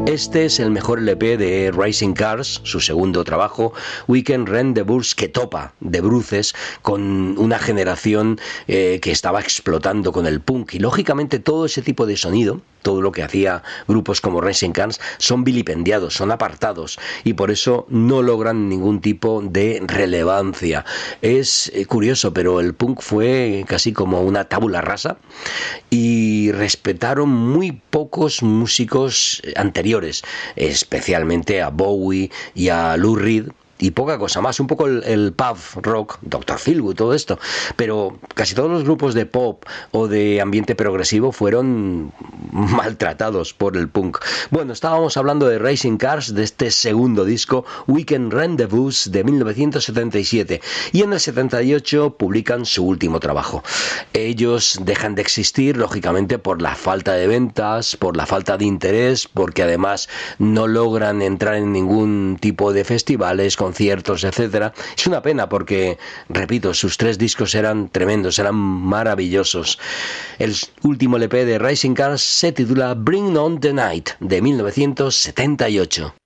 Este es el mejor LP de Rising Cars, su segundo trabajo, Weekend Rendezvous, que topa de bruces con una generación que estaba explotando con el punk. Y lógicamente todo ese tipo de sonido, todo lo que hacía grupos como Rising Cars, son vilipendiados, son apartados y por eso no logran ningún tipo de relevancia. Es curioso, pero el punk fue casi como una tabula rasa y respetaron muy pocos músicos anteriores, especialmente a Bowie y a Lou Reed, y poca cosa más, un poco el pub rock, Dr. Philwood, todo esto, pero casi todos los grupos de pop o de ambiente progresivo fueron maltratados por el punk. Bueno, estábamos hablando de Rising Cars, de este segundo disco, Weekend Rendezvous, de 1977, y en el 78 publican su último trabajo. Ellos dejan de existir, lógicamente, por la falta de ventas, por la falta de interés, porque además no logran entrar en ningún tipo de festivales, conciertos, etcétera. Es una pena porque, repito, sus 3 discos eran tremendos, eran maravillosos. El último LP de Rising Cars se titula Bring On The Night, de 1978.